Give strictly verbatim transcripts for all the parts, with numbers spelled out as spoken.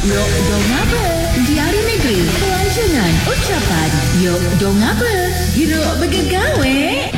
Yok dong apa? Diari Negeri Pelancongan Ucapan Yok dong apa? Hiruk bergegawe.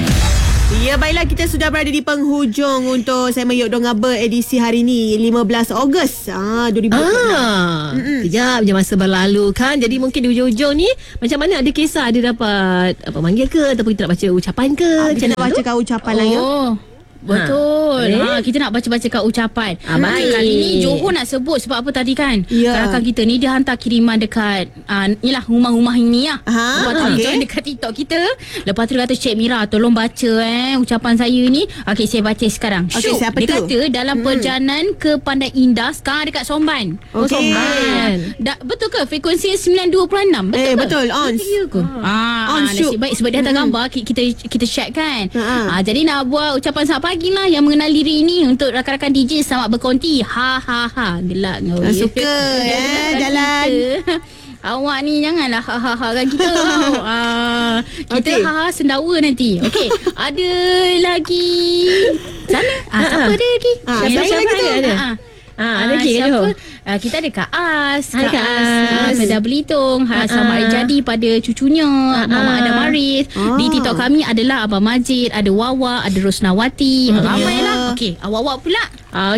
Ya, baiklah, kita sudah berada di penghujung untuk segmen Yok Dong Apa edisi hari ni lima belas Ogos ah, dua ribu dua puluh enam. Ah, kejap je masa berlalu kan. Jadi mungkin di hujung-hujung ni macam mana, ada kisah ada dapat apa manggil ke ataupun kita nak baca ucapan ke? Ah, Macam kita nak mana tu? bacakan ucapan lah ya. Oh, betul. Ha, Ha, kita nak baca-bacakan ucapan. Ah, baik. Kali ni Johor nak sebut sebab apa tadi kan? Ya. Rakan kita ni dia hantar kiriman dekat uh, inilah rumah-rumah ini lah. Ha, Lepas tu dia okey. join dekat TikTok kita. Lepas tu dia kata, Cik Mira tolong baca eh ucapan saya ni. Okey, saya baca sekarang. Okey, Syuk, siapa dia tu? kata dalam Hmm. perjalanan ke Pantai Indah sekarang dekat Somban. Okey. Somban. Da, betul ke frekuensi sembilan dua puluh enam? Betul Eh, ke? betul, on. Ya ke? Ah, On, Syuk. nasib baik sebab dia hantar gambar, ki- kita kita check kan. Ha-ha. Ah, jadi nak buat ucapan selamat pagi lah yang mengenal diri ni untuk rakan-rakan D J, selamat berkonti. Ha ha ha. Gelak kau. Ah, suka, eh, jalan. Awak ni janganlah ha ha ha kan kita. ah, kita Okey. ha ha sendawa nanti. Okey. Ada lagi sana. Ah, siapa ada lagi? Ah, Yang siapa lain lagi tu? ada? Ah, Ah, ada lagi kat siapa? Johor? Ah, kita ada Kak As. Hai, Kak As. Pada Belitung. Ha, Ah, selamat hari ah. jadi pada cucunya. Ah, Mama ah. Ada Maris. Ah. Di TikTok kami adalah Abang Majid, ada Wawa, ada Rosnawati. Ramai Ya. lah. Okey, awak-awak pula.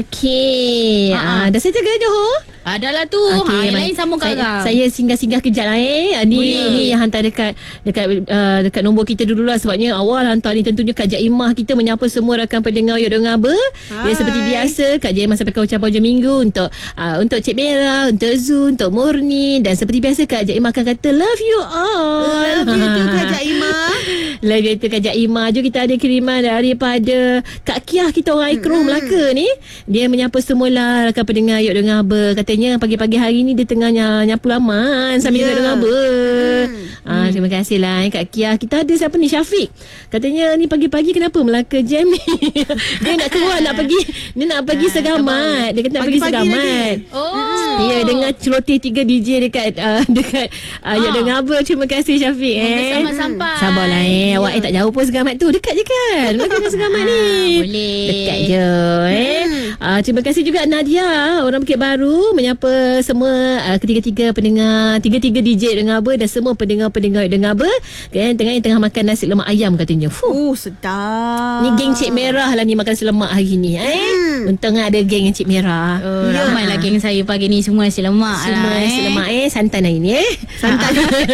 Okey. Ah, ah. Ah, dah settle ke Johor? Adalah tu. Ha, yang lain sambung Kak saya, Kak. saya singgah-singgah kejap lah eh. Ni Boleh. ni yang hantar dekat dekat uh, dekat nombor kita dulu lah, sebabnya awal hantar ni tentunya Kak Jaimah kita menyapa semua rakan pendengar Yok Dengar Apa. Ya, seperti biasa Kak Jaimah sampaikan ucapan hujung minggu untuk uh, untuk Cik Mira, untuk Zu, untuk Murni, dan seperti biasa Kak Jaimah akan kata love you all. Love you too, Kak Jaimah. Love you too Kak Jaimah. Jom kita ada kiriman daripada Kak Kiah kita orang Ikro Melaka ni. Dia menyapa semula rakan pendengar Yok Dengar Apa. Katanya pagi-pagi hari ni dia tengah ny- nyapu laman sambil Ya. Yok Dengar Apa. Ah, terima kasih lah eh, Kak Kiah. Kita ada siapa ni, Syafiq. Katanya ni pagi-pagi kenapa Melaka jam ni. Dia nak keluar nak pergi, dia nak pergi Segamat. Dia kata nak pergi Pagi-pagi Segamat. lagi. Oh. Ya, dengan celoteh tiga D J dekat uh, dekat uh, Yok Ah. Dengar Apa. Terima kasih Syafiq eh. Moga sampai-sampai. Sabarlah eh. Awak eh tak jauh pun Segamat tu. Dekat je kan. Melaka dengan Segamat ni. boleh. Dekat je eh. Uh, terima kasih juga Nadia, orang Bukit Baru, menyapa semua uh, ketiga-tiga pendengar, tiga-tiga D J Dengar Apa dan semua pendengar-pendengar Dengar Apa. Kan tengah tengah makan nasi lemak ayam katanya. Fuh. Oh, sedap. Ni geng Cik Merah lah ni makan nasi lemak hari ni eh. Hmm. Untung ada geng Cik Merah. Oh, Ya. ramai lah geng saya pagi ni semua nasi lemak Semua lah. nasi lemak eh. Santan hari ni eh. Santai.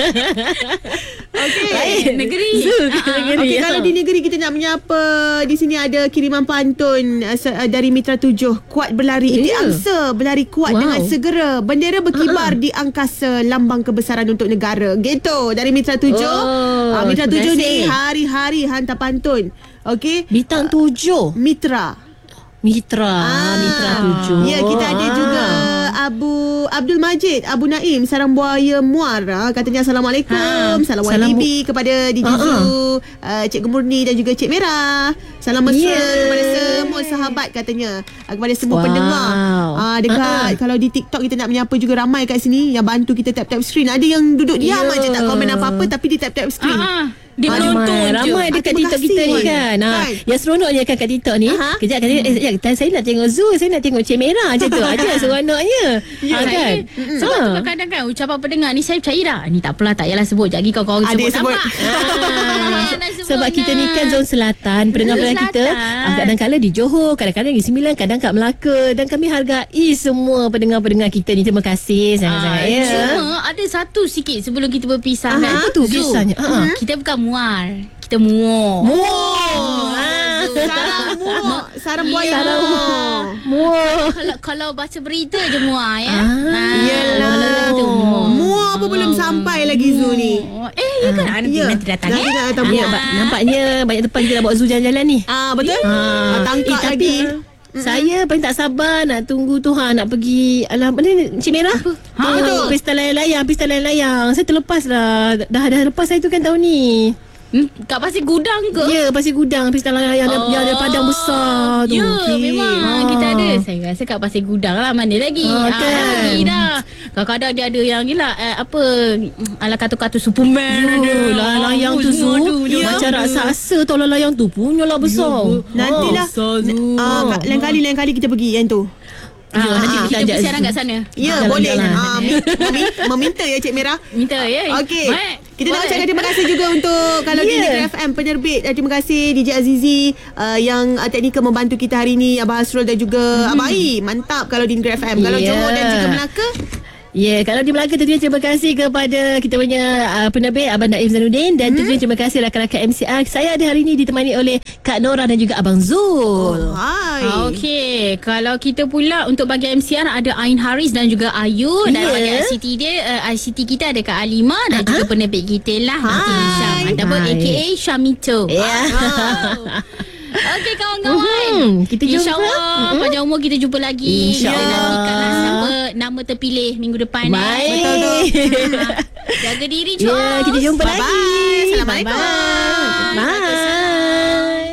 Okey. Baik. Negeri. Zu ke negeri. Okey, Ha. kalau di negeri kita nak menyapa, di sini ada kiriman pantun uh, se- uh, dari Mitra Tujuh. Kuat berlari, iti Ya. angsa berlari kuat Wow. dengan segera. Bendera berkibar di angkasa, lambang kebesaran untuk negara. Gitu dari Mitra Tujuh. Oh, Ah, Mitra terima Tujuh ni kasih. hari-hari hantar pantun. Okey. Bintang tujuh. Mitra. Mitra. Mitra tujuh. Ya, kita ada Ah. juga Abu Abdul Majid, Abu Naim, Sarang Buaya Muar. Ha, katanya Assalamualaikum. Ha. Salam Salam- Y B B kepada D J Ha, ha. Zu, uh, Cikgu Murni dan juga Cik Merah. Salam mesra Yeah. kepada semua sahabat katanya. Uh, kepada semua Wow. pendengar. Uh, dekat Ha. kalau di TikTok kita nak menyapa juga ramai kat sini yang bantu kita tap-tap screen. Ada yang duduk diam Ya. aja tak komen apa-apa tapi dia tap-tap screen. Ah, ah. Dia Ah, menonton je. Ramai Ah, dekat terima TikTok kasih. kita ni kan. Ha, Kan? yang seronoknya kan kat TikTok ni. Aha. Kejap kata eh, sekejap, tak, saya nak tengok Zul, saya nak tengok Cik Merah macam tu aja seronoknya. Ya, Ha, kan? saya, sebab tu kadang-kadang kan ucapan pendengar ni saya percaya dah. Ni tak apalah, tak payahlah sebut. Jangan kau kau Ada sebut, sebut. nampak. Ah, Nak sebut sebab kita ni nak. kan zon selatan, pendengar-pendengar Zon kita selatan. ah, kadang-kadang di Johor, kadang-kadang di Sembilan, kadang kat Melaka, dan kami hargai semua pendengar-pendengar kita ni. Terima kasih sangat-sangat Ah, ya. Cuma ada satu sikit sebelum kita berpisah kan. Apa tu Zu, kisahnya? Ah. Kita bukan muar, kita muar. Muar. Ah. Sarang muak, sarang buaya. Ya. muak. Muar. Kalau kalau baca berita je muar ya. Ah, Yelah. Kalau kita muar. Muak pun belum sampai lagi Zu ni. Oh, eh, ya kan? Ah, nanti, Ya. nanti datang Nanti eh. nak datang Ya, muak. ba- nampaknya banyak tempat kita nak bawa Zul jalan-jalan ni. Ah, betul? Ah, Ah, tangkap eh, tapi lagi. saya paling tak sabar nak tunggu tu ha, nak pergi alam mana Cik Merah. Ha, betul. Pesta layang-layang, pesta layang-layang. Saya terlepas lah. Dah dah lepas saya tu kan tahun ni. Hmm, kat Pasir Gudang ke? Ya, Pasir Gudang pesta layang-layang Oh. yang ada padang besar tu. Ya, Okey. memang Ah. kita ada. Saya rasa kat Pasir Gudang lah. Mana lagi? Ah, kan. Ah, lagi dah. Kadang-kadang dia ada yang ni lah, eh, apa, ala kata-kata Superman. Ya, ada. layang-layang tu Ah, Zu. aduh, dia Macam ada. raksasa tau layang tu. Punyalah besar. Nantilah. besar tu. Ah, ka- lain kali lain kali kita pergi yang tu. Ya, Ah, nanti ah. kita Kita ajak bersiaran kat sana. Ya, Jalan-jalan. boleh. Ha, mi- memi- meminta ya Cik Mira. Minta ya. Okey. Baik. Kita nak Boleh. ucapkan terima kasih juga untuk kalau Ya. yeah. di F M penerbit. Uh, terima kasih D J Azizi uh, yang uh, teknikal membantu kita hari ni, Abah Hasrul dan juga hmm. Abah Ai. Mantap kalau di Negeri F M. Kalau Ya. Johor dan juga Melaka. Ya, yeah, kalau di Melaka tentunya terima kasih kepada kita punya uh, penerbit Abang Naif Zainuddin dan hmm. tentunya terima kasih rakan-rakan M C R. Saya ada hari ini ditemani oleh Kak Nora dan juga Abang Zul. Oh, hai. Ah, Okey, kalau kita pula untuk bahagian M C R ada Ain Haris dan juga Ayu dan Ya. bahagian I C T dia uh, I C T kita ada Kak Alima dan uh-huh. juga penerbit kita lah Nanti Hai. Syam ataupun Hai. A K A Syamito. Ya. Okey kawan-kawan. Hmm, kita jumpa. InsyaAllah Hmm. panjang umur kita jumpa lagi. InsyaAllah. Kita nantikanlah siapa nama terpilih minggu depan. Baik. Eh. Betul tu. Jaga diri Cos. Ya, kita jumpa Bye-bye. lagi. Assalamualaikum. Bye. Bye.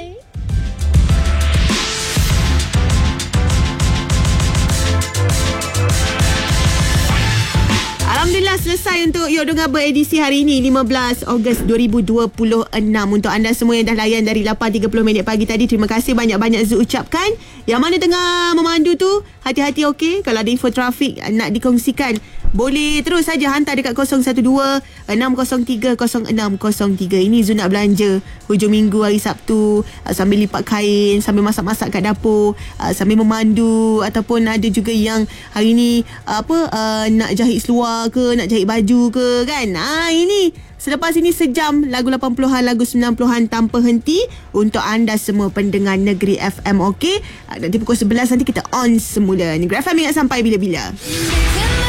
Alhamdulillah selesai untuk Yok Dengar beredisi hari ini lima belas Ogos dua ribu dua puluh enam. Untuk anda semua yang dah layan dari lapan tiga puluh minit pagi tadi, terima kasih banyak-banyak Zu ucapkan. Yang mana tengah memandu tu, hati-hati okey. Kalau ada info trafik nak dikongsikan, boleh terus saja hantar dekat kosong satu dua enam kosong tiga kosong enam kosong tiga. Ini Zu nak belanja hujung minggu hari Sabtu, uh, sambil lipat kain, sambil masak-masak kat dapur, uh, sambil memandu, ataupun ada juga yang hari ni uh, apa uh, nak jahit seluar ke, nak jahit baju ke kan. Ah ini selepas ini sejam lagu lapan puluhan, lagu sembilan puluhan tanpa henti untuk anda semua pendengar Negeri F M, okey. Uh, nanti pukul sebelas nanti kita on semula. Negeri F M ingat sampai bila-bila.